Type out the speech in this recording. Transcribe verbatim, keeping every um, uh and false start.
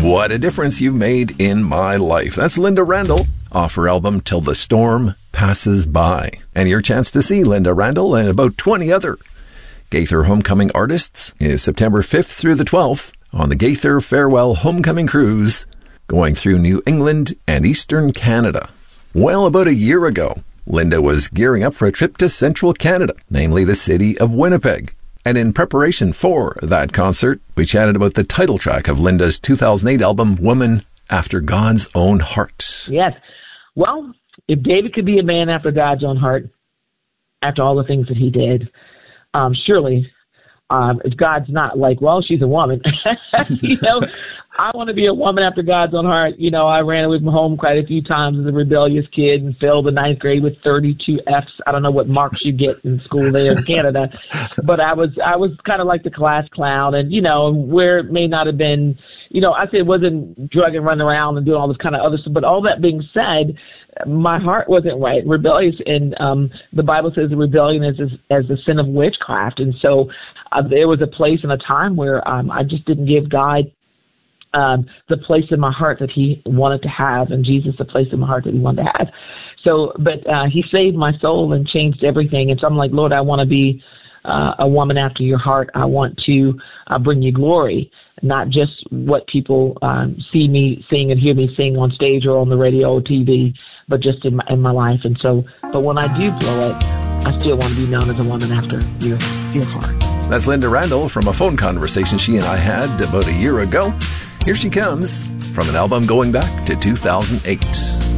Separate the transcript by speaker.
Speaker 1: What a difference you've made in my life. That's Linda Randall off her album Till the Storm Passes By. And your chance to see Linda Randall and about twenty other Gaither Homecoming artists is September fifth through the twelfth on the Gaither Farewell Homecoming Cruise going through New England and Eastern Canada. Well, about a year ago, Linda was gearing up for a trip to Central Canada, namely the city of Winnipeg. And in preparation for that concert, we chatted about the title track of Linda's two thousand eight album, Woman After God's Own Heart.
Speaker 2: Yes. Well, if David could be a man after God's own heart, after all the things that he did, um, surely um, if God's not like, well, she's a woman, you know, I want to be a woman after God's own heart. You know, I ran away from home quite a few times as a rebellious kid and failed the ninth grade with thirty-two F's. I don't know what marks you get in school there in Canada, but I was I was kind of like the class clown, and you know, where it may not have been, you know, I say it wasn't drug and running around and doing all this kind of other stuff. But all that being said, my heart wasn't right, rebellious, and um, the Bible says the rebellion is as, as the sin of witchcraft, and so uh, there was a place and a time where um, I just didn't give God Um, the place in my heart that he wanted to have, and Jesus the place in my heart that he wanted to have. So, but uh, he saved my soul and changed everything. And so I'm like, Lord, I want to be uh, a woman after your heart. I want to uh, bring you glory, not just what people um, see me sing and hear me sing on stage or on the radio or T V, but just in my, in my life. And so, but when I do blow it, I still want to be known as a woman after your, your heart.
Speaker 1: That's Linda Randall from a phone conversation she and I had about a year ago. Here she comes from an album going back to two thousand eight.